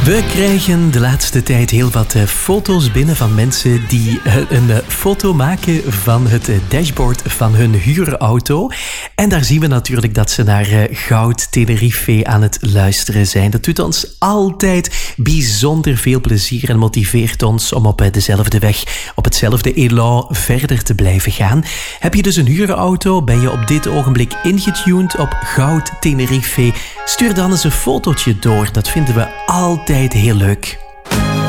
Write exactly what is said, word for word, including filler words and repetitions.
We krijgen de laatste tijd heel wat uh, foto's binnen van mensen die uh, een uh, foto maken van het uh, dashboard van hun huurauto. En daar zien we natuurlijk dat ze naar uh, Goud Tenerife aan het luisteren zijn. Dat doet ons altijd bijzonder veel plezier en motiveert ons om op uh, dezelfde weg, op hetzelfde elan verder te blijven gaan. Heb je dus een huurauto? Ben je op dit ogenblik ingetuned op Goud Tenerife? Stuur dan eens een fotootje door. Dat vinden we altijd heel leuk.